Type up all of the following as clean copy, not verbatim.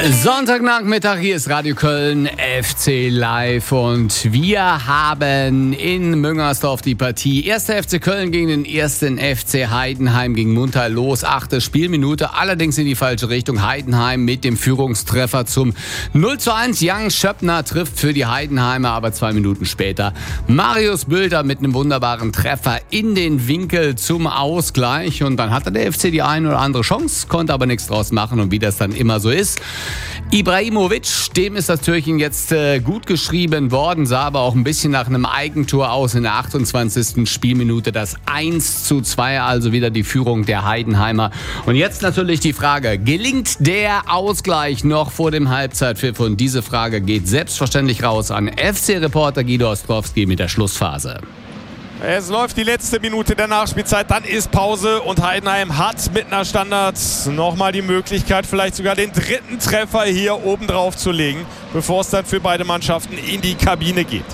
Sonntagnachmittag, hier ist Radio Köln, FC Live und wir haben in Müngersdorf die Partie 1. FC Köln gegen den 1. FC Heidenheim gegen Munter los. 8. Spielminute, allerdings in die falsche Richtung. Heidenheim mit dem Führungstreffer zum 0:1. Jan Schöppner trifft für die Heidenheimer, aber 2 Minuten später Marius Bülter mit einem wunderbaren Treffer in den Winkel zum Ausgleich. Und dann hatte der FC die eine oder andere Chance, konnte aber nichts draus machen und wie das dann immer so ist. Ibrahimovic, dem ist das Türchen jetzt gut geschrieben worden, sah aber auch ein bisschen nach einem Eigentor aus in der 28. Spielminute. Das 1:2, also wieder die Führung der Heidenheimer. Und jetzt natürlich die Frage, gelingt der Ausgleich noch vor dem Halbzeitpfiff? Und diese Frage geht selbstverständlich raus an FC-Reporter Guido Ostrowski mit der Schlussphase. Es läuft die letzte Minute der Nachspielzeit, dann ist Pause und Heidenheim hat mit einer Standard nochmal die Möglichkeit, vielleicht sogar den 3. Treffer hier oben drauf zu legen, bevor es dann für beide Mannschaften in die Kabine geht.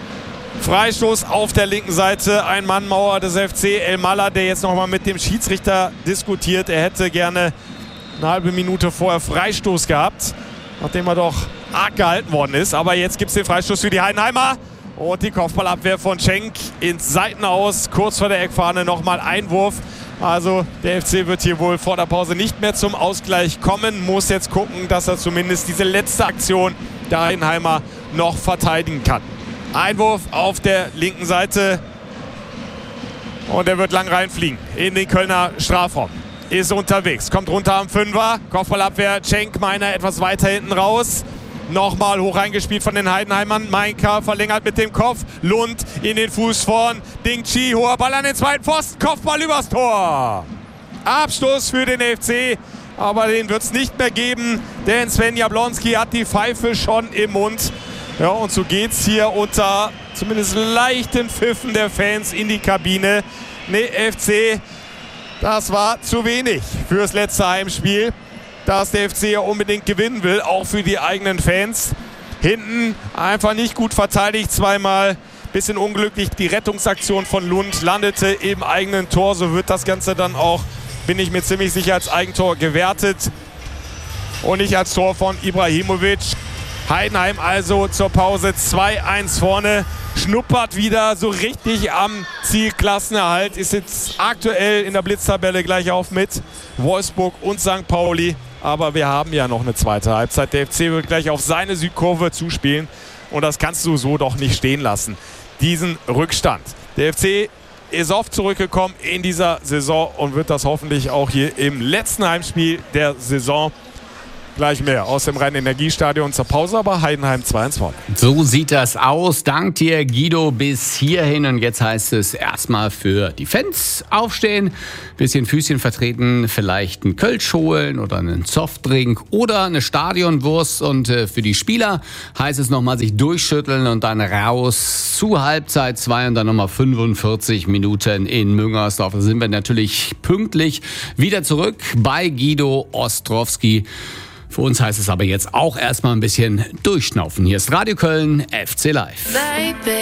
Freistoß auf der linken Seite, ein Mannmauer des FC, El Malla, der jetzt nochmal mit dem Schiedsrichter diskutiert. Er hätte gerne eine halbe Minute vorher Freistoß gehabt, nachdem er doch arg gehalten worden ist. Aber jetzt gibt es den Freistoß für die Heidenheimer. Und die Kopfballabwehr von Schenk ins Seitenaus, kurz vor der Eckfahne nochmal Einwurf. Also der FC wird hier wohl vor der Pause nicht mehr zum Ausgleich kommen. Muss jetzt gucken, dass er zumindest diese letzte Aktion der Heidenheimer noch verteidigen kann. Einwurf auf der linken Seite. Und er wird lang reinfliegen in den Kölner Strafraum. Ist unterwegs, kommt runter am 5er. Kopfballabwehr, Schenk, meiner etwas weiter hinten raus. Nochmal hoch reingespielt von den Heidenheimern. Mainka verlängert mit dem Kopf. Lund in den Fuß vorn. Ding Chi, hoher Ball an den zweiten Pfosten. Kopfball übers Tor. Abstoß für den FC. Aber den wird es nicht mehr geben. Denn Sven Jablonski hat die Pfeife schon im Mund. Ja, und so geht's hier unter zumindest leichten Pfiffen der Fans in die Kabine. Nee, FC, das war zu wenig fürs letzte Heimspiel, dass der FC ja unbedingt gewinnen will, auch für die eigenen Fans. Hinten einfach nicht gut verteidigt, zweimal bisschen unglücklich. Die Rettungsaktion von Lund landete im eigenen Tor, so wird das Ganze dann auch, bin ich mir ziemlich sicher, als Eigentor gewertet und nicht als Tor von Ibrahimovic. Heidenheim also zur Pause 2:1 vorne, schnuppert wieder so richtig am Zielklassenerhalt, ist jetzt aktuell in der Blitztabelle gleich auf mit Wolfsburg und St. Pauli. Aber wir haben ja noch eine zweite Halbzeit. Der FC wird gleich auf seine Südkurve zuspielen. Und das kannst du so doch nicht stehen lassen, diesen Rückstand. Der FC ist oft zurückgekommen in dieser Saison und wird das hoffentlich auch hier im letzten Heimspiel der Saison. Gleich mehr aus dem Rhein-Energiestadion zur Pause, aber Heidenheim 2:1 vorne. So sieht das aus. Dank dir, Guido, bis hierhin. Und jetzt heißt es erstmal für die Fans aufstehen, bisschen Füßchen vertreten, vielleicht einen Kölsch holen oder einen Softdrink oder eine Stadionwurst. Und für die Spieler heißt es nochmal sich durchschütteln und dann raus zu Halbzeit 2 und dann nochmal 45 Minuten in Müngersdorf. Da sind wir natürlich pünktlich wieder zurück bei Guido Ostrowski. Für uns heißt es aber jetzt auch erstmal ein bisschen durchschnaufen. Hier ist Radio Köln, FC Live.